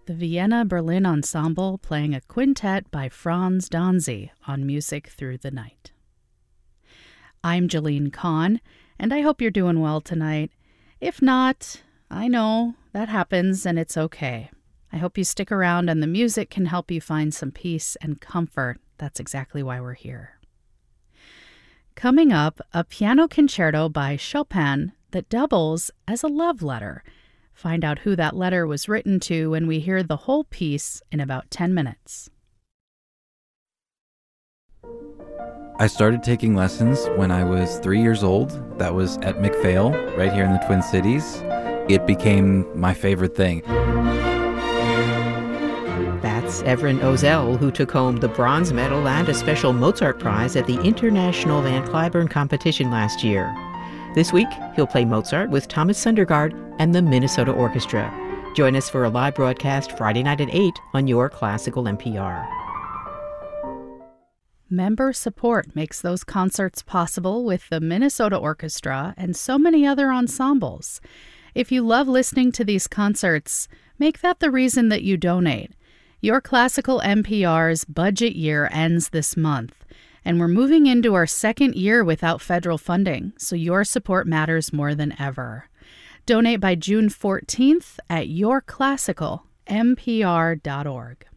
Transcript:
the Vienna Berlin Ensemble playing a quintet by Franz Danzy on Music Through the Night. I'm Jeline Kahn, and I hope you're doing well tonight. If not, I know that happens and it's okay. I hope you stick around and the music can help you find some peace and comfort. That's exactly why we're here. Coming up, a piano concerto by Chopin that doubles as a love letter. Find out who that letter was written to when we hear the whole piece in about 10 minutes. I started taking lessons when I was 3 years old. That was at McPhail, right here in the Twin Cities. It became my favorite thing. That's Everin Ozel, who took home the bronze medal and a special Mozart Prize at the International Van Cliburn competition last year. This week, he'll play Mozart with Thomas Sundergaard and the Minnesota Orchestra. Join us for a live broadcast Friday night at 8 on your Classical NPR. Member support makes those concerts possible with the Minnesota Orchestra and so many other ensembles. If you love listening to these concerts, make that the reason that you donate. Your Classical NPR's budget year ends this month, and we're moving into our second year without federal funding, so your support matters more than ever. Donate by June 14th at yourclassicalnpr.org.